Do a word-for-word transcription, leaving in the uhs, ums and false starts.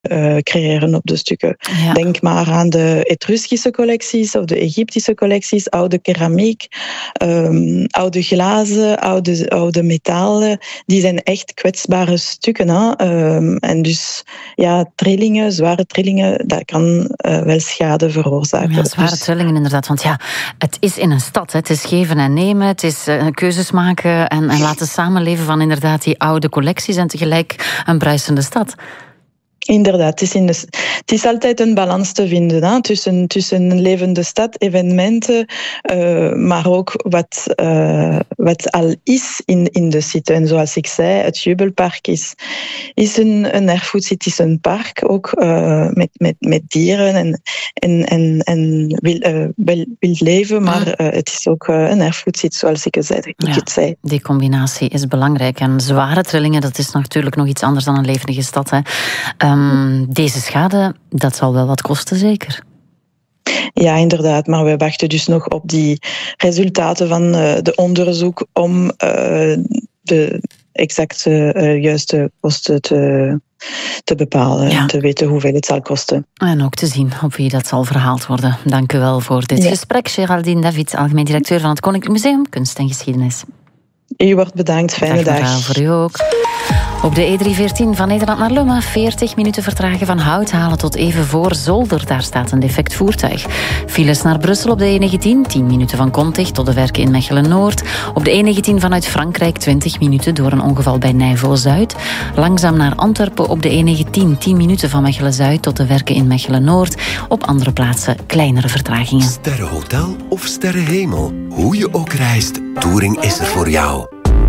uh, creëren op de stukken. Ja. Denk maar aan de Etruskische collecties of de Egyptische collecties, oude keramiek, um, oude glazen, oude, oude metalen. Die zijn echt kwetsbare stukken. Hè? Um, en dus ja, trillingen, zware trillingen, dat kan uh, wel schade veroorzaken. Ja, zware dus... trillingen inderdaad. Want ja, het is in een stad. Hè. Het is geven en nemen. Het is uh, keuzes maken en, en laten samenleven van inderdaad die oude collecties en tegelijk een bruisende stad. Inderdaad, het is, in de, het is altijd een balans te vinden hè, tussen, tussen een levende stad, evenementen, uh, maar ook wat, uh, wat al is in, in de site. En zoals ik zei, het Jubelpark is, is een, een erfgoedsit, is een park, ook uh, met, met, met dieren en, en, en, en wild, uh, wild leven, maar uh, het is ook uh, een erfgoedsit, zoals ik, zei, ik ja, het zei. Die combinatie is belangrijk. En zware trillingen, dat is natuurlijk nog iets anders dan een levendige stad. Hè. Um, deze schade, dat zal wel wat kosten, zeker? Ja, inderdaad. Maar we wachten dus nog op die resultaten van uh, de onderzoek om uh, de exacte uh, juiste kosten te, te bepalen. Ja. En te weten hoeveel het zal kosten. En ook te zien op wie dat zal verhaald worden. Dank u wel voor dit ja. gesprek. Geraldine David, algemeen directeur van het Koninklijk Museum Kunst en Geschiedenis. U wordt bedankt. Fijne dag. dag. Voor u ook. Op de E driehonderdveertien van Nederland naar Lummen, veertig minuten vertragen van Houthalen tot even voor Zolder. Daar staat een defect voertuig. Files naar Brussel op de E negentien, tien minuten van Contig tot de werken in Mechelen-Noord. Op de E negentien vanuit Frankrijk, twintig minuten door een ongeval bij Nijvel-Zuid. Langzaam naar Antwerpen op de E negentien, tien minuten van Mechelen-Zuid tot de werken in Mechelen-Noord. Op andere plaatsen kleinere vertragingen. Sterrenhotel of sterrenhemel, hoe je ook reist, Touring is er voor jou.